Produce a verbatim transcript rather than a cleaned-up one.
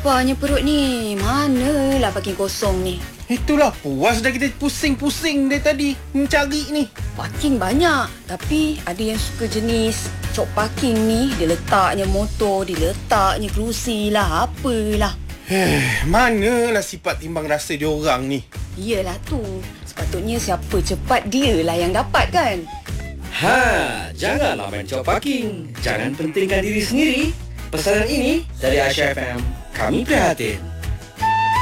Laparnya perut ni. Manalah parking kosong ni. Itulah, puas dah kita pusing-pusing dari tadi mencari ni. Parking banyak, tapi ada yang suka jenis cok parking ni. Dia letaknya motor, dia letaknya kerusi lah, apalah. Eh, manalah sifat timbang rasa diorang ni. Iyalah tu. Sepatutnya siapa cepat dia lah yang dapat kan. Ha, janganlah main cok parking. Jangan pentingkan diri sendiri. Pesanan ini dari Aisyah F M. Kami prihatin.